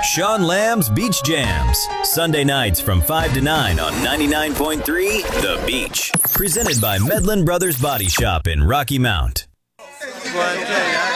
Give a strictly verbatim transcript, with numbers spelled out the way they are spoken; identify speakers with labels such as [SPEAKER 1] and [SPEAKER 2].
[SPEAKER 1] Sean Lamb's Beach Jams. Sunday nights from five to nine on ninety-nine point three The Beach. Presented by Medlin Brothers Body Shop in Rocky Mount.
[SPEAKER 2] Well,